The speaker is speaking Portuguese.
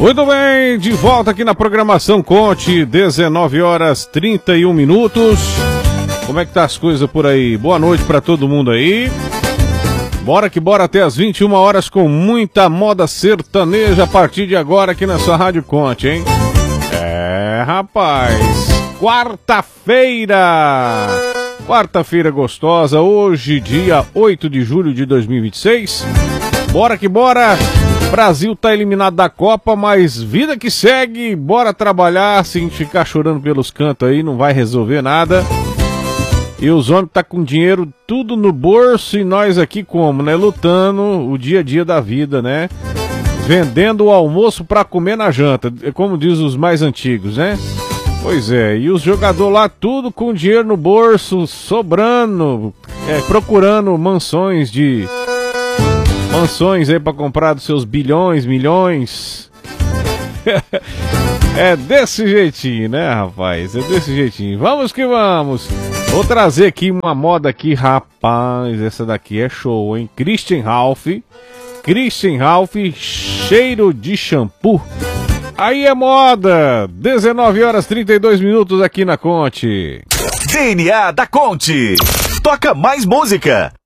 Muito bem, de volta aqui na programação Conte, 19 horas 31 minutos. Como é que tá as coisas por aí? Boa noite pra todo mundo aí. Bora que bora até as 21 horas com muita moda sertaneja a partir de agora aqui na sua Rádio Conte, hein? É, rapaz, quarta-feira gostosa, hoje dia 8 de julho de 2026. Bora que bora. Brasil tá eliminado da Copa, mas vida que segue, bora trabalhar, sem ficar chorando pelos cantos aí, não vai resolver nada. E os homens tá com dinheiro tudo no bolso e nós aqui como, né? Lutando o dia a dia da vida, né? Vendendo o almoço pra comer na janta, como diz os mais antigos, né? Pois é, e os jogadores lá tudo com dinheiro no bolso, sobrando, procurando mansões aí pra comprar dos seus bilhões, milhões. É desse jeitinho, né, rapaz? É desse jeitinho. Vamos que vamos. Vou trazer aqui uma moda aqui, rapaz. Essa daqui é show, hein? Christian Ralph, cheiro de shampoo. Aí é moda. 19 horas 32 minutos aqui na Conte. DNA da Conte. Toca mais música.